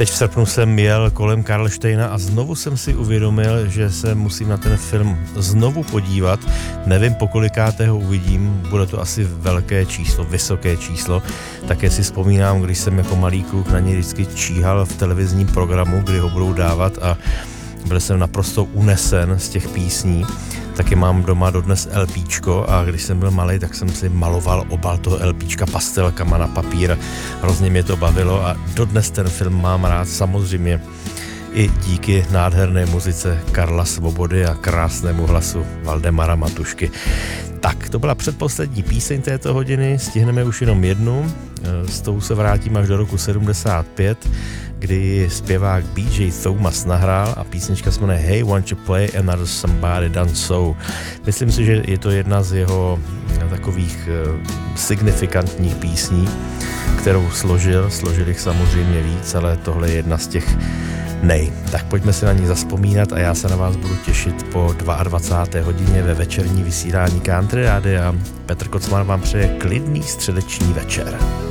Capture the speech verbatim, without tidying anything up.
Teď v srpnu jsem jel kolem Karlštejna a znovu jsem si uvědomil, že se musím na ten film znovu podívat. Nevím, po kolikátého uvidím, bude to asi velké číslo, vysoké číslo. Také si vzpomínám, když jsem jako malý kluk na něj vždycky číhal v televizním programu, kdy ho budou dávat a byl jsem naprosto unesen z těch písní. Taky mám doma dodnes LPčko a když jsem byl malý, tak jsem si maloval obal toho LPčka pastelkama na papír. Hrozně mě to bavilo a dodnes ten film mám rád, samozřejmě i díky nádherné muzice Karla Svobody a krásnému hlasu Valdemara Matušky. Tak, to byla předposlední píseň této hodiny, stihneme už jenom jednu, s tou se vrátím až do roku sedmdesát pět, kdy zpěvák B J Thomas nahrál a písnička se jmenuje Hey, won't you play another somebody done so. Myslím si, že je to jedna z jeho takových signifikantních písní, kterou složil, složil jich samozřejmě víc, ale tohle je jedna z těch nej. Tak pojďme se na ní zazpomínat a já se na vás budu těšit po dvacáté druhé hodině ve večerní vysílání Country Rádia. Petr Kocman vám přeje klidný středeční večer.